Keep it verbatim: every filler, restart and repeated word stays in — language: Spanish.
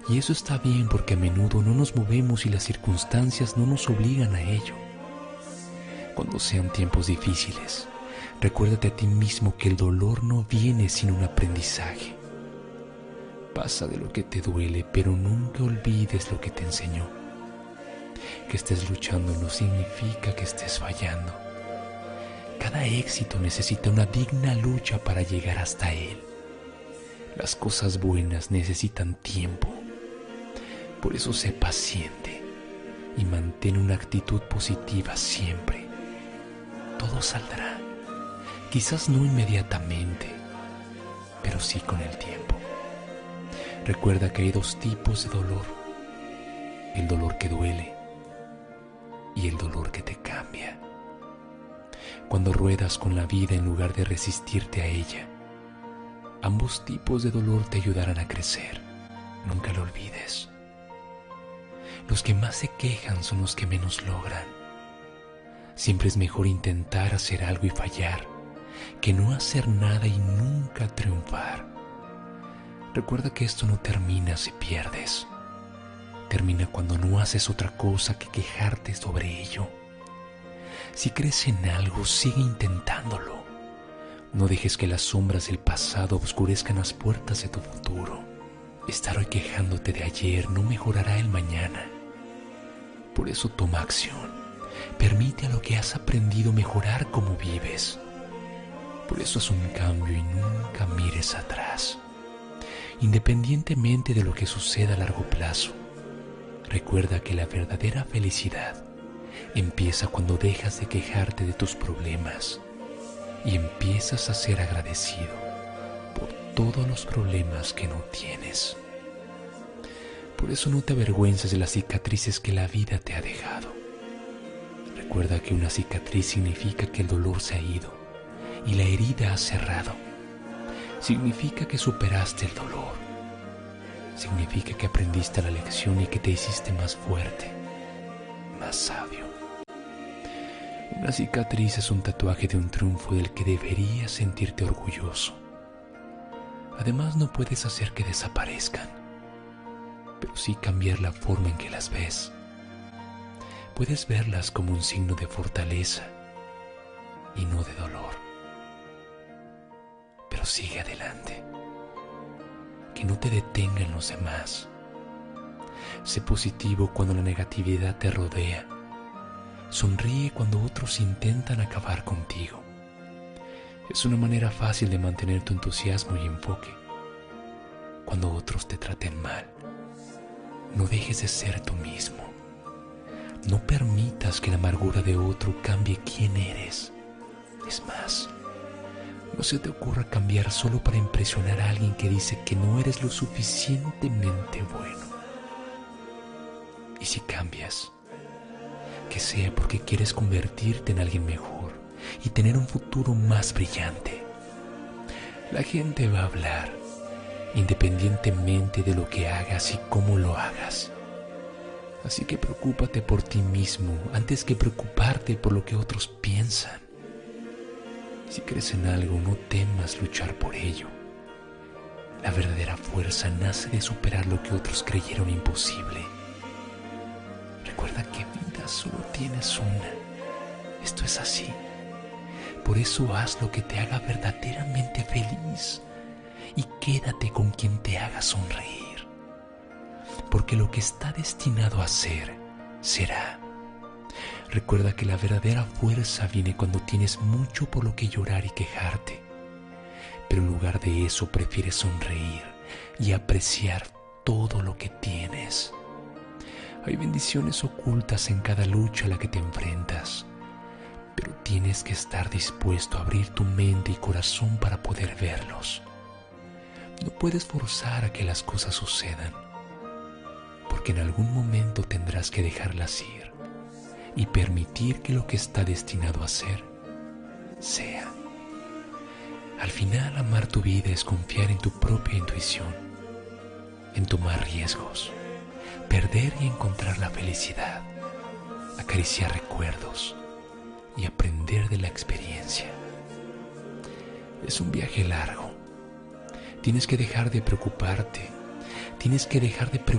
Y eso está bien porque a menudo no nos movemos y las circunstancias no nos obligan a ello. Cuando sean tiempos difíciles, recuérdate a ti mismo que el dolor no viene sin un aprendizaje. Pasa de lo que te duele, pero nunca olvides lo que te enseñó. Que estés luchando no significa que estés fallando. Cada éxito necesita una digna lucha para llegar hasta él. Las cosas buenas necesitan tiempo. Por eso sé paciente y mantén una actitud positiva siempre. Todo saldrá, quizás no inmediatamente, pero sí con el tiempo. Recuerda que hay dos tipos de dolor: el dolor que duele y el dolor que te cambia. Cuando ruedas con la vida en lugar de resistirte a ella, ambos tipos de dolor te ayudarán a crecer. Nunca lo olvides. Los que más se quejan son los que menos logran. Siempre es mejor intentar hacer algo y fallar que no hacer nada y nunca triunfar. Recuerda que esto no termina si pierdes. Termina cuando no haces otra cosa que quejarte sobre ello. Si crees en algo, sigue intentándolo. No dejes que las sombras del pasado oscurezcan las puertas de tu futuro. Estar hoy quejándote de ayer no mejorará el mañana. Por eso toma acción. Permite a lo que has aprendido mejorar cómo vives. Por eso haz un cambio y nunca mires atrás. Independientemente de lo que suceda a largo plazo, recuerda que la verdadera felicidad empieza cuando dejas de quejarte de tus problemas y empiezas a ser agradecido por todos los problemas que no tienes. Por eso no te avergüences de las cicatrices que la vida te ha dejado. Recuerda que una cicatriz significa que el dolor se ha ido y la herida ha cerrado. Significa que superaste el dolor. Significa que aprendiste la lección y que te hiciste más fuerte, más sabio. Una cicatriz es un tatuaje de un triunfo del que deberías sentirte orgulloso. Además, no puedes hacer que desaparezcan, pero sí cambiar la forma en que las ves. Puedes verlas como un signo de fortaleza y no de dolor. Pero sigue adelante. Que no te detengan los demás. Sé positivo cuando la negatividad te rodea. Sonríe cuando otros intentan acabar contigo. Es una manera fácil de mantener tu entusiasmo y enfoque. Cuando otros te traten mal, no dejes de ser tú mismo. No permitas que la amargura de otro cambie quién eres. Es más, no se te ocurra cambiar solo para impresionar a alguien que dice que no eres lo suficientemente bueno. Y si cambias, que sea porque quieres convertirte en alguien mejor y tener un futuro más brillante. La gente va a hablar, independientemente de lo que hagas y cómo lo hagas. Así que preocúpate por ti mismo antes que preocuparte por lo que otros piensan. Si crees en algo, no temas luchar por ello. La verdadera fuerza nace de superar lo que otros creyeron imposible. Recuerda que vida solo tienes una. Esto es así. Por eso haz lo que te haga verdaderamente feliz y quédate con quien te haga sonreír. Porque lo que está destinado a ser, será. Recuerda que la verdadera fuerza viene cuando tienes mucho por lo que llorar y quejarte. Pero en lugar de eso prefieres sonreír y apreciar todo lo que tienes. Hay bendiciones ocultas en cada lucha a la que te enfrentas. Pero tienes que estar dispuesto a abrir tu mente y corazón para poder verlos. No puedes forzar a que las cosas sucedan, porque en algún momento tendrás que dejarlas ir y permitir que lo que está destinado a ser, sea. Al final, amar tu vida es confiar en tu propia intuición, en tomar riesgos, perder y encontrar la felicidad, acariciar recuerdos y aprender de la experiencia. Es un viaje largo. Tienes que dejar de preocuparte, tienes que dejar de preocuparte